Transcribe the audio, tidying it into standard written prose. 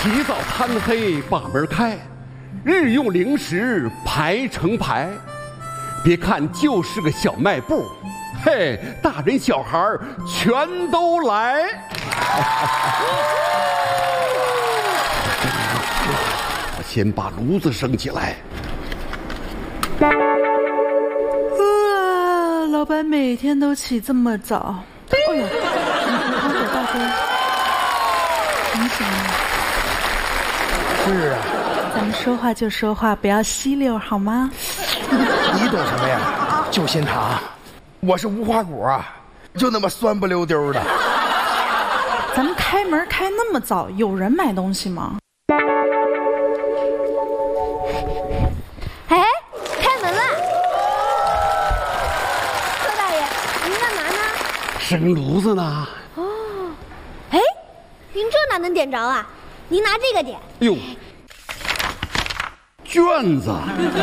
起早贪黑把门开，日用零食排成排。别看就是个小卖部，嘿，大人小孩全都来。我先把炉子升起来。 老板每天都起这么早。哎呦，大哥，你醒了？ 是啊。 咱们说话就说话，不要吸溜好吗？ 你懂什么呀？就仙糖，我是无花果啊，就那么酸不溜丢的。 咱们开门开那么早，有人买东西吗？ 哎，开门了！柯大爷，您干嘛呢？ 生炉子呢。 哦，哎，您这哪能点着啊？您拿这个点。 哟，卷子。